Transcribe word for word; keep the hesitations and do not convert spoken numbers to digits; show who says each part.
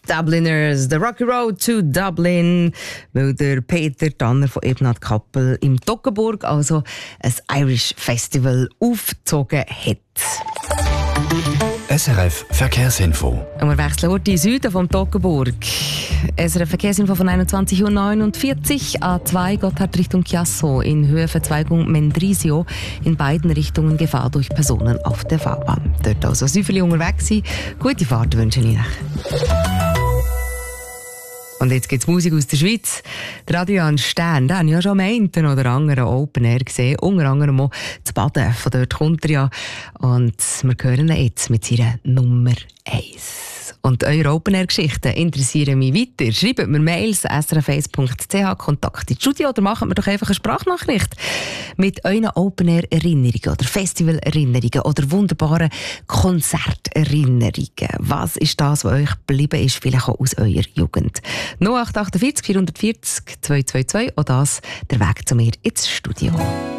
Speaker 1: Dubliners, The Rocky Road to Dublin, weil der Peter Tanner von Ebnat Kappel im Toggenburg also ein Irish Festival aufgezogen hat.
Speaker 2: S R F Verkehrsinfo.
Speaker 1: Wir wechseln heute in den Süden vom Toggenburg. S R F Verkehrsinfo von einundzwanzig Uhr neunundvierzig. A zwei Gotthard Richtung Chiasso in Höhe Verzweigung Mendrisio. In beiden Richtungen Gefahr durch Personen auf der Fahrbahn. Dort also Süffeli unterwegs sein. Gute Fahrt wünsche ich Ihnen. Und jetzt gibt es Musik aus der Schweiz. Der Adrian Stern, den habe ich ja schon am einen oder anderen Open Air gesehen. Unter anderem auch zu Baden. Von dort kommt er ja. Und wir hören ihn jetzt mit seiner Nummer eins. Und eure Open Air Geschichten interessieren mich weiter. Schreibt mir Mails s r f eins punkt c h, Kontakt ins Studio oder macht mir doch einfach eine Sprachnachricht mit euren Open Air Erinnerungen oder Festival Erinnerungen oder wunderbaren Konzerterinnerungen. Was ist das, was euch geblieben ist, vielleicht auch aus eurer Jugend? null acht acht vier vier vier vier zwei zwei zwei oder das der Weg zu mir ins Studio.